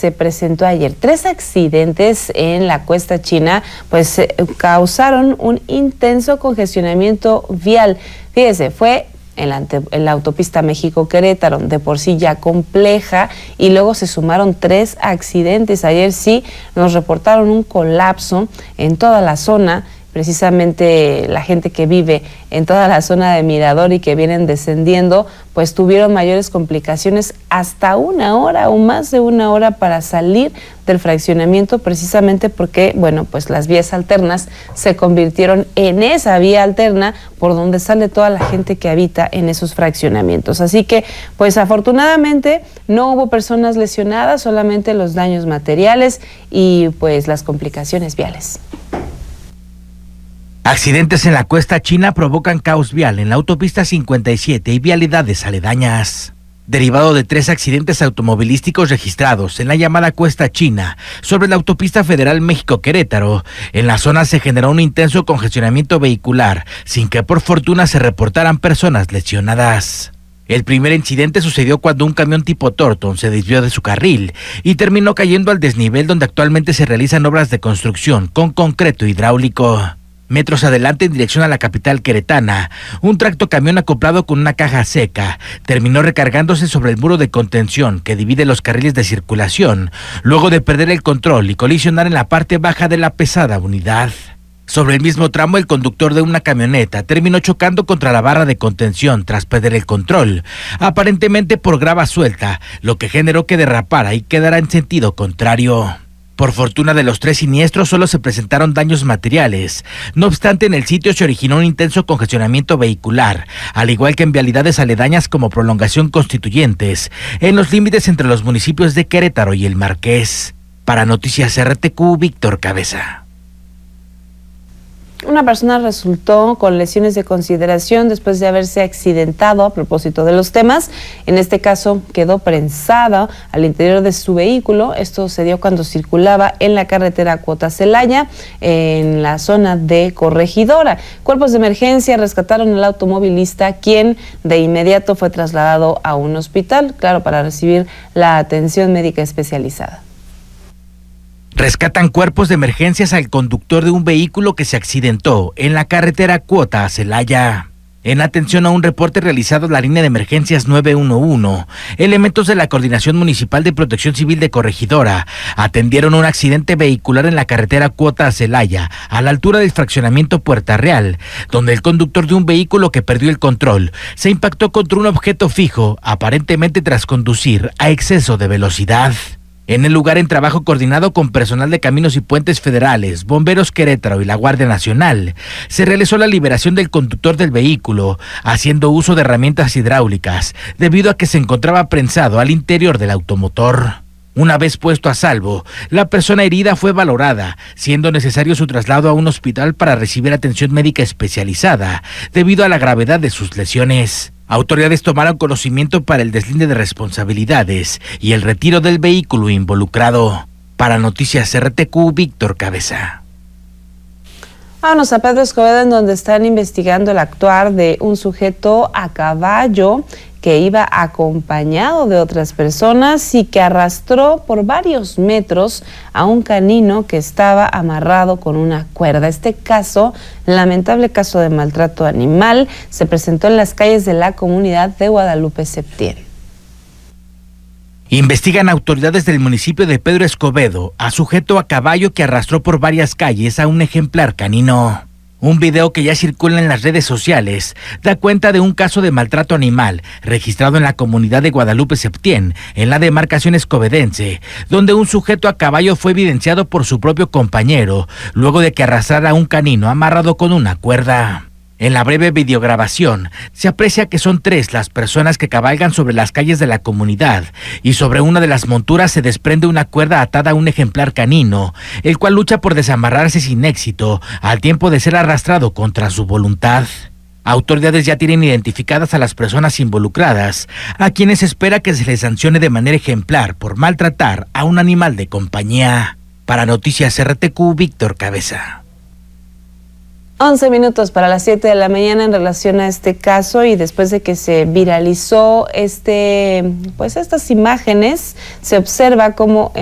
se presentó ayer. 3 accidentes en la Cuesta China pues causaron un intenso congestionamiento vial. Fíjese, fue en la autopista México-Querétaro, de por sí ya compleja, y luego se sumaron 3 accidentes. Ayer sí nos reportaron un colapso en toda la zona. Precisamente la gente que vive en toda la zona de Mirador y que vienen descendiendo, pues tuvieron mayores complicaciones, hasta 1 hora o más de 1 hora para salir del fraccionamiento, precisamente porque, bueno, pues las vías alternas se convirtieron en esa vía alterna por donde sale toda la gente que habita en esos fraccionamientos. Así que, pues afortunadamente no hubo personas lesionadas, solamente los daños materiales y pues las complicaciones viales. Accidentes en la Cuesta China provocan caos vial en la autopista 57 y vialidades aledañas. Derivado de 3 accidentes automovilísticos registrados en la llamada Cuesta China sobre la autopista federal México-Querétaro, en la zona se generó un intenso congestionamiento vehicular, sin que por fortuna se reportaran personas lesionadas. El primer incidente sucedió cuando un camión tipo Torton se desvió de su carril y terminó cayendo al desnivel donde actualmente se realizan obras de construcción con concreto hidráulico. Metros adelante, en dirección a la capital queretana, un tractocamión acoplado con una caja seca terminó recargándose sobre el muro de contención que divide los carriles de circulación, luego de perder el control y colisionar en la parte baja de la pesada unidad. Sobre el mismo tramo, el conductor de una camioneta terminó chocando contra la barra de contención tras perder el control, aparentemente por grava suelta, lo que generó que derrapara y quedara en sentido contrario. Por fortuna, de los 3 siniestros solo se presentaron daños materiales. No obstante, en el sitio se originó un intenso congestionamiento vehicular, al igual que en vialidades aledañas como Prolongación Constituyentes, en los límites entre los municipios de Querétaro y El Marqués. Para Noticias RTQ, Víctor Cabeza. Una persona resultó con lesiones de consideración después de haberse accidentado. A propósito de los temas, en este caso quedó prensada al interior de su vehículo. Esto se dio cuando circulaba en la carretera Cuota-Celaya, en la zona de Corregidora. Cuerpos de emergencia rescataron al automovilista, quien de inmediato fue trasladado a un hospital, claro, para recibir la atención médica especializada. Rescatan cuerpos de emergencias al conductor de un vehículo que se accidentó en la carretera Cuota-Celaya. En atención a un reporte realizado en la línea de emergencias 911, elementos de la Coordinación Municipal de Protección Civil de Corregidora atendieron un accidente vehicular en la carretera Cuota-Celaya, a la altura del fraccionamiento Puerta Real, donde el conductor de un vehículo que perdió el control se impactó contra un objeto fijo, aparentemente tras conducir a exceso de velocidad. En el lugar, en trabajo coordinado con personal de Caminos y Puentes Federales, Bomberos Querétaro y la Guardia Nacional, se realizó la liberación del conductor del vehículo, haciendo uso de herramientas hidráulicas, debido a que se encontraba prensado al interior del automotor. Una vez puesto a salvo, la persona herida fue valorada, siendo necesario su traslado a un hospital para recibir atención médica especializada, debido a la gravedad de sus lesiones. Autoridades tomaron conocimiento para el deslinde de responsabilidades y el retiro del vehículo involucrado. Para Noticias RTQ, Víctor Cabeza. Vámonos a Pedro Escobedo, en donde están investigando el actuar de un sujeto a caballo que iba acompañado de otras personas y que arrastró por varios metros a un canino que estaba amarrado con una cuerda. Este caso, lamentable caso de maltrato animal, se presentó en las calles de la comunidad de Guadalupe Septién. Investigan autoridades del municipio de Pedro Escobedo a sujeto a caballo que arrastró por varias calles a un ejemplar canino. Un video que ya circula en las redes sociales da cuenta de un caso de maltrato animal registrado en la comunidad de Guadalupe Septién, en la demarcación escobedense, donde un sujeto a caballo fue evidenciado por su propio compañero, luego de que arrastrara a un canino amarrado con una cuerda. En la breve videograbación se aprecia que son 3 las personas que cabalgan sobre las calles de la comunidad y sobre una de las monturas se desprende una cuerda atada a un ejemplar canino, el cual lucha por desamarrarse sin éxito al tiempo de ser arrastrado contra su voluntad. Autoridades ya tienen identificadas a las personas involucradas, a quienes se espera que se les sancione de manera ejemplar por maltratar a un animal de compañía. Para Noticias RTQ, Víctor Cabeza. 11 minutos para las 7 de la mañana en relación a este caso, y después de que se viralizó estas imágenes, se observa cómo